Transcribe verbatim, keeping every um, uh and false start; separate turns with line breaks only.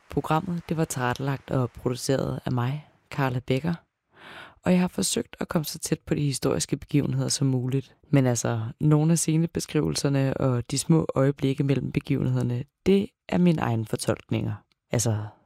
Programmet det var tilrettelagt og produceret af mig, Carla Becker, og jeg har forsøgt at komme så tæt på de historiske begivenheder som muligt. Men altså, nogle af scenebeskrivelserne og de små øjeblikke mellem begivenhederne, det er mine egne fortolkninger. Altså,